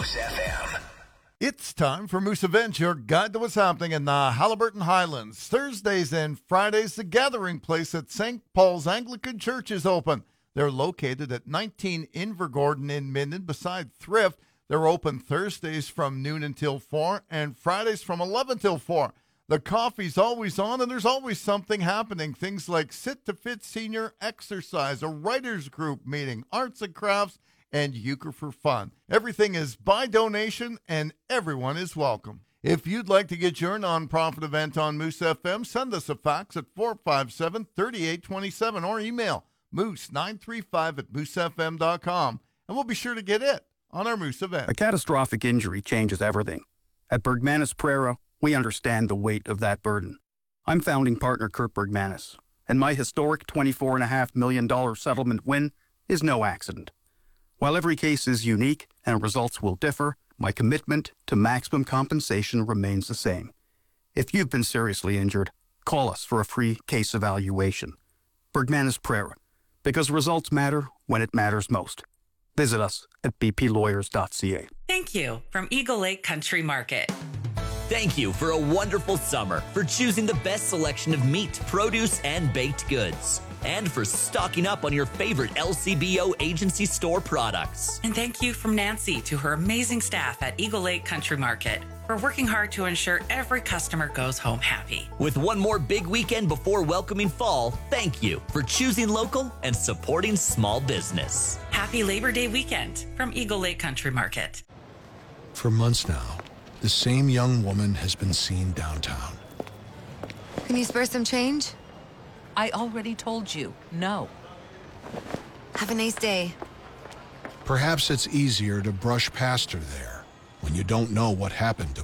Moose FM. It's time for Moose Events, your guide to what's happening in the Haliburton Highlands. Thursdays and Fridays, the gathering place at St. Paul's Anglican Church is open. They're located at 19 Invergordon in Minden beside Thrift. They're open Thursdays from noon until 4 and Fridays from 11 till 4. The coffee's always on and there's always something happening. Things like Sit to Fit Senior Exercise, a writers group meeting, arts and crafts, and euchre for fun. Everything is by donation and everyone is welcome. If you'd like to get your nonprofit event on Moose FM, send us a fax at 457-3827 or email moose935@moosefm.com and we'll be sure to get it on our Moose event. A catastrophic injury changes everything. At Bergmanis Prera, we understand the weight of that burden. I'm founding partner Kurt Bergmanis, and my historic $24.5 million settlement win is no accident. While every case is unique and results will differ, my commitment to maximum compensation remains the same. If you've been seriously injured, call us for a free case evaluation. Bergmanis Prera, because results matter when it matters most. Visit us at bplawyers.ca. Thank you from Eagle Lake Country Market. Thank you for a wonderful summer, for choosing the best selection of meat, produce, and baked goods, and for stocking up on your favorite LCBO agency store products. And thank you from Nancy to her amazing staff at Eagle Lake Country Market for working hard to ensure every customer goes home happy. With one more big weekend before welcoming fall, thank you for choosing local and supporting small business. Happy Labor Day weekend from Eagle Lake Country Market. For months now, the same young woman has been seen downtown. Can you spare some change? I already told you, no. Have a nice day. Perhaps it's easier to brush past her there when you don't know what happened to